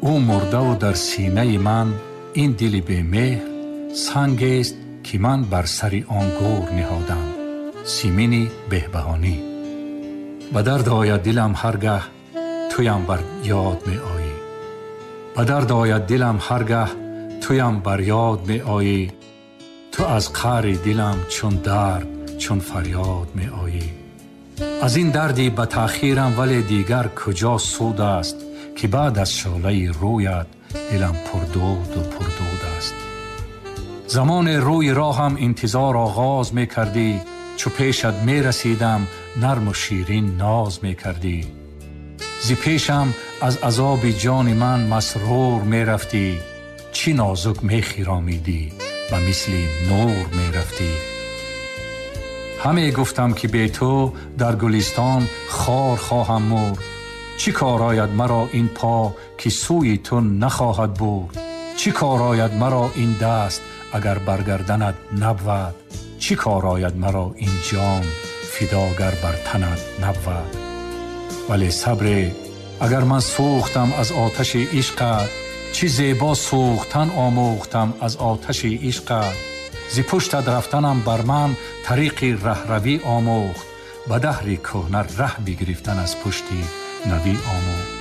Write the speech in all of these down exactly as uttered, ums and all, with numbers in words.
او مرده و در سینه من این دل بی‌مهر سنگ است که من بر سر آن گور نهادم. سیمین بهبهانی. به درد آید دلم هرگه تویم بر یاد می آیی. به درد آید دلم هرگه تویم بر یاد می آیی. تو از قعر دلم چون درد چون فریاد می آیی. از این دردی به تأخیرم ولی دیگر کجا سود است که بعد از شعله رویت دلم پردود و پردود است. زمان روی راهم انتظار آغاز می کردی، چو پیشت می رسیدم نرم و شیرین ناز می کردی. زی پیشم از عذاب جان من مسرور می رفتی، چی نازک می خیرامیدی و مثل نور می رفتی. همه گفتم که بی تو در گلستان خار خواهم مرد. چی کار آید مرا این پا که سوی تو نخواهد برد؟ چی کار آید مرا این دست اگر برگردنت نبود؟ چی کار آید مرا این جان فداگر بر تنت نبود؟ ولی صبر، اگر من سوختم از آتش عشقت، چی زیبا سوختن آموختم از آتش عشقت. زی پشتت رفتنم بر من طریق رهروی آموخت، به دهر کهنه ره بگرفتن از پشتی نوی آموخت.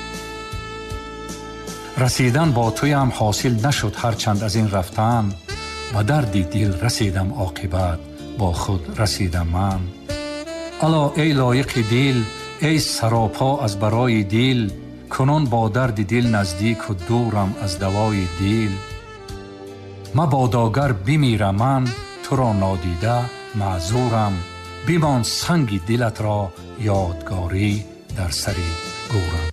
رسیدن با تویم حاصل نشد هرچند از این رفتن، به درد دل رسیدم عاقبت با خود رسیدم من. الا ای لایق دل، ای سراپا از برای دل، کنون با درد دل نزدیک و دورم از دوای دل. مباداگر بمیرم من تو را نادیده معذورم، بمان سنگ دلت را یادگاری در سر گورم.